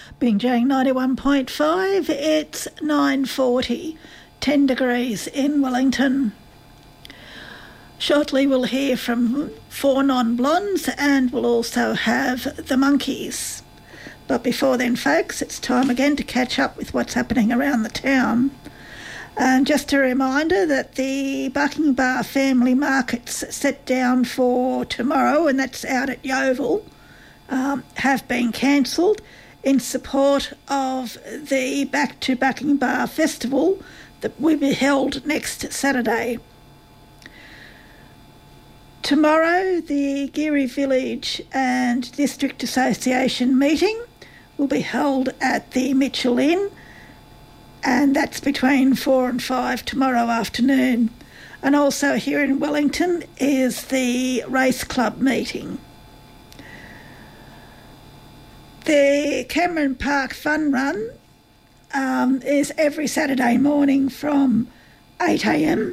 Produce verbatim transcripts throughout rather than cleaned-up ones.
Bingjang ninety-one point five, it's nine forty, ten degrees in Wellington. Shortly we'll hear from Four Non-Blondes and we'll also have the Monkeys. But before then, folks, it's time again to catch up with what's happening around the town. And just a reminder that the Bucking Bar Family Markets set down for tomorrow, and that's out at Yeovil, um, have been cancelled in support of the Back to Bucking Bar Festival that will be held next Saturday. Tomorrow, the Geary Village and District Association meeting will be held at the Mitchell Inn, and that's between four and five tomorrow afternoon. And also here in Wellington is the Race Club meeting. The Cameron Park Fun Run um, is every Saturday morning from eight a m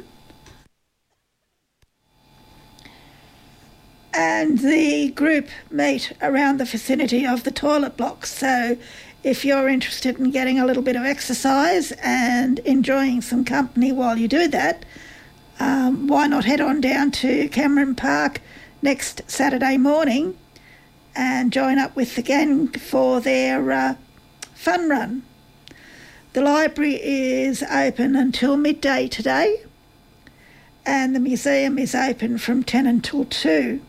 and the group meet around the vicinity of the toilet blocks. So if you're interested in getting a little bit of exercise and enjoying some company while you do that, um, why not head on down to Cameron Park next Saturday morning and join up with the gang for their uh, fun run. The library is open until midday today, and the museum is open from ten until two.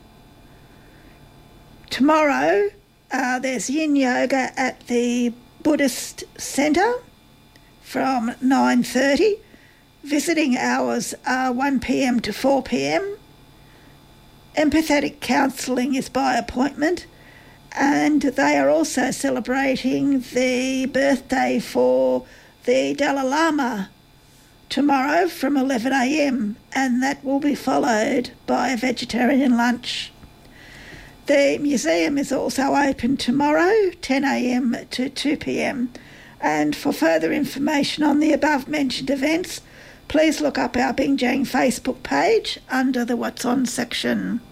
Tomorrow, uh, there's yin yoga at the Buddhist Centre from nine thirty. Visiting hours are one p m to four p m. Empathetic counselling is by appointment, and they are also celebrating the birthday for the Dalai Lama tomorrow from eleven a m, and that will be followed by a vegetarian lunch. The museum is also open tomorrow, ten a m to two p m. And for further information on the above-mentioned events, please look up our Bingjang Facebook page under the What's On section.